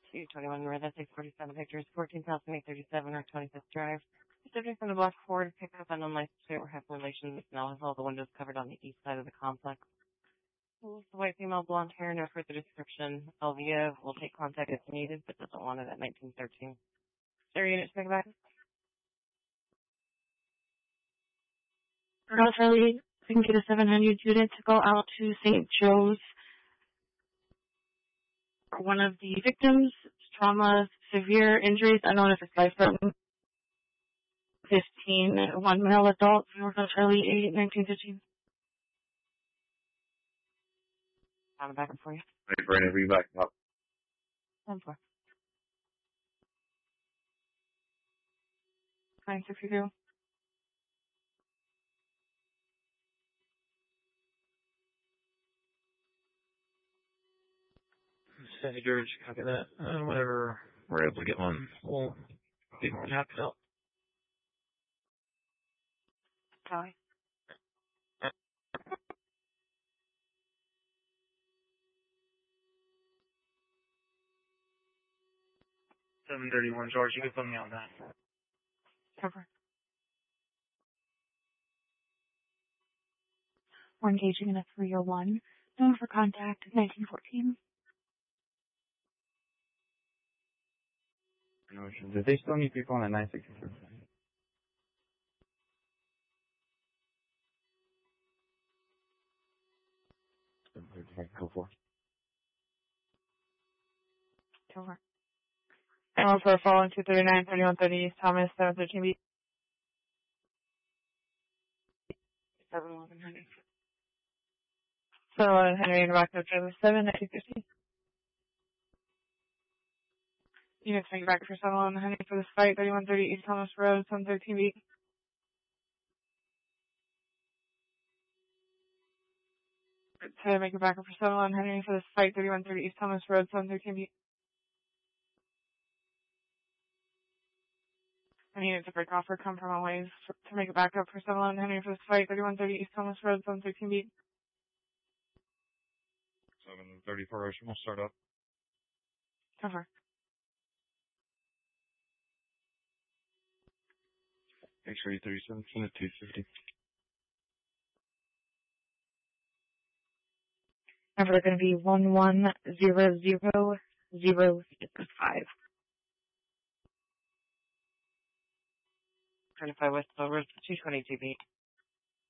221 North 647 Pictures, 14,837 or 25th Drive. Subject from the block Ford, pick up on unlicensed state or have relations. Now has all the windows covered on the east side of the complex. White female, blonde hair, no further description. Elvia will take contact if needed, but doesn't want it at 1913. Area unit, pick back. Charlie, I can get a 700 unit to go out to St. Joe's. One of the victims, trauma, severe injuries, unknown if it's life-threatening. 15, one male adult, North Charlie 8, 1915. I'm back for you. Wait for an interview back up. 10-4. 962. St. George, copy that. Whenever we're able to get one, we'll be happy to help. Sorry. 731, George, you can put me on that. Cover. We're engaging in a 301. Known for contact, 1914. Notions. If they still need people on the 966. Go for. Cover. And also following 239, 3130 East Thomas, 713B. 71100. So, Henry and back to Trailer 7, 1950. Units make back for 711 Henry for this fight, 3130 East Thomas Road, 713B. To make it back for 711 Henry for this fight, 3130 East Thomas Road, 713B. I needed to break off or come from a ways to make it back up for 711 Henry for this fight, 3130 East Thomas Road, 713B. 734 Ocean will start up. Cover. X-ray 37 at 250. Number is going to be 110005. 25 West Road, 222B.